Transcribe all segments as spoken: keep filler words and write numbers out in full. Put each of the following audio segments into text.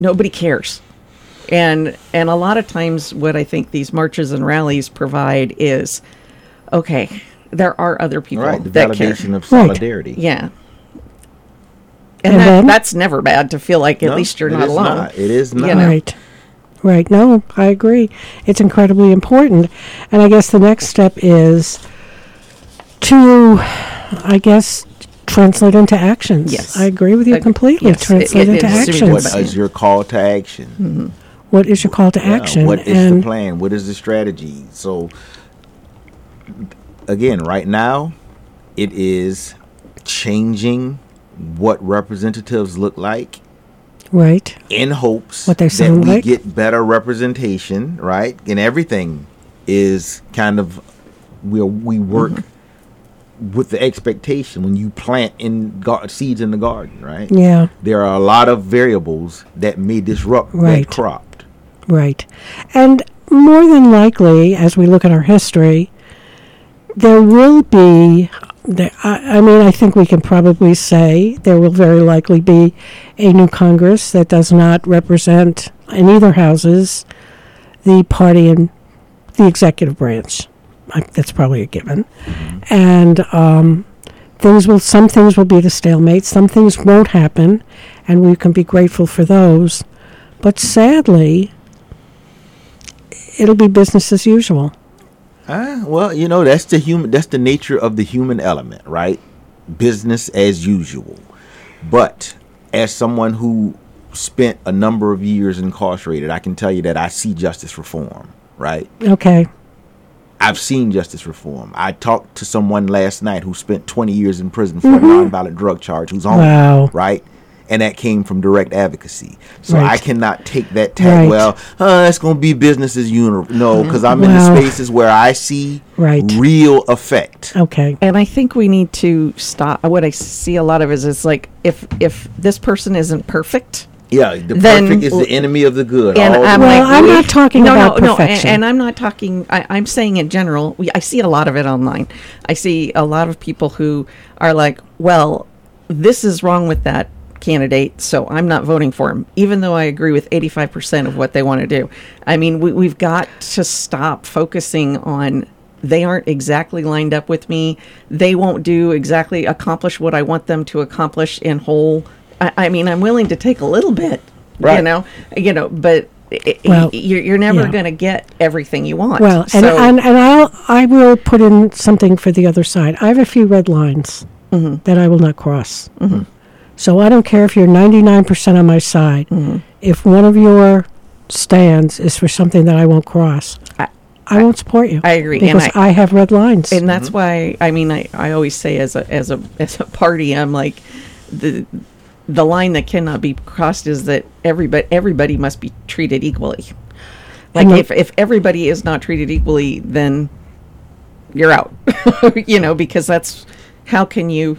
nobody cares. And and a lot of times what I think these marches and rallies provide is, okay, there are other people right, the that care. validation of solidarity. Yeah. And, And that, then- that's never bad to feel like at No, least you're it not is alone. not. It is not. You know? Right. Right. No, I agree. It's incredibly important. And I guess the next step is to, I guess, translate into actions. Yes. I agree with you Uh, completely. yes, Translate it- it into is to be actions. What is your call to action? What is your call to Yeah, action? what is and the plan? What is the strategy? So, again, right now, it is changing what representatives look like right. in hopes What they that sound we like. get better representation, right? And everything is kind of we we work with the expectation when you plant in gar- seeds in the garden, right? Yeah. There are a lot of variables that may disrupt Right. that crop. Right. And more than likely, as we look at our history, there will be, there, I, I mean, I think we can probably say there will very likely be a new Congress that does not represent, in either houses, the party in the executive branch. I, that's probably a given. And um, things will, some things will be the stalemate, some things won't happen, and we can be grateful for those. But sadly, it'll be business as usual. Ah, well, you know, that's the human that's the nature of the human element, right? Business as usual. But as someone who spent a number of years incarcerated, I can tell you that I see justice reform, right? Okay. I've seen justice reform. I talked to someone last night who spent twenty years in prison for Mhm. a nonviolent drug charge who's home, Wow. right? And that came from direct advocacy. So Right. I cannot take that tag, Right. well, uh, it's going to be business as usual. No, because I'm in Wow. the spaces where I see Right. real effect. Okay. And I think we need to stop. What I see a lot of is, is like, if if this person isn't perfect, Yeah, the Then- perfect is the enemy of the good. and all the I'm way. Well, like, I'm we- not talking no, about no, no, perfection. and, and I'm not talking. I, I'm saying in general. We, I see a lot of it online. I see a lot of people who are like, "Well, this is wrong with that candidate, so I'm not voting for him," even though I agree with eighty-five percent of what they want to do. I mean, we, we've got to stop focusing on. They aren't exactly lined up with me. They won't do exactly accomplish what I want them to accomplish in whole. I, I mean, I'm willing to take a little bit. You Right. know, you know, but i- Well, you're, you're never yeah. going to get everything you want. Well, and, So- and, and I'll, I will put in something for the other side. I have a few red lines Mm-hmm. that I will not cross. So I don't care if you're ninety-nine percent on my side. Mm-hmm. If one of your stands is for something that I won't cross, I- I, won't support you. I agree, and Because I- I, have red lines. and that's why I mean I, I always say as a as a as a party I'm like the the line that cannot be crossed is that everybody everybody must be treated equally. Like And the- if if everybody is not treated equally, then you're out. You know, because that's how can you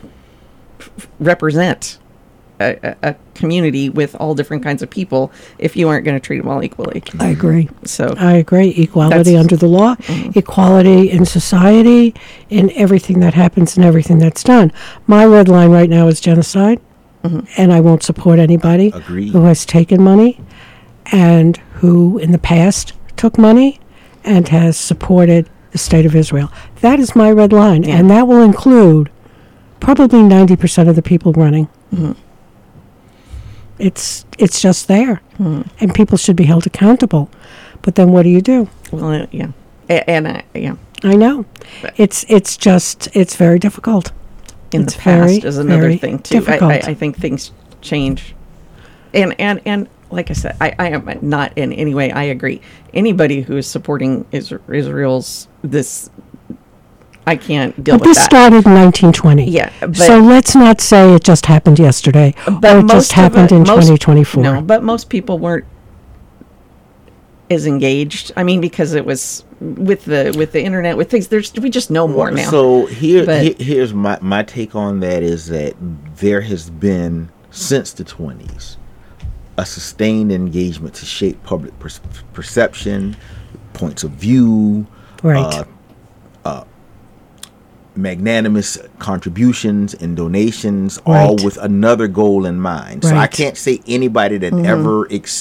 f- represent a, a, a community with all different kinds of people if you aren't going to treat them all equally. I agree. So I agree. Equality That's- under the law, equality in society, in everything that happens and everything that's done. My red line right now is genocide, and I won't support anybody Agreed. who has taken money and who in the past took money and has supported the state of Israel. That is my red line, Yeah. and that will include probably ninety percent of the people running. It's it's just there, and people should be held accountable. But then what do you do? well, uh, yeah, A- and I, yeah. I know. It's it's just it's very difficult. in It's the past very, is another very thing too. I, I, difficult. I think things change, and and and like I said, I, I am not in any way. I agree. Anybody who is supporting Is- Israel's this, I can't deal But with this that. started in nineteen twenty. Yeah, but- so let's not say it just happened yesterday But or it most just of happened it- in most- twenty twenty-four. No, but most people weren't as engaged. I mean, because it was with the with the internet, with things. There's we just know more now. So here, But- he- here's my, my take on that is that there has been, since the twenties, a sustained engagement to shape public per- perception, points of view, Right. uh, magnanimous contributions and donations, all Right. with another goal in mind. So I Right. can't say anybody that ever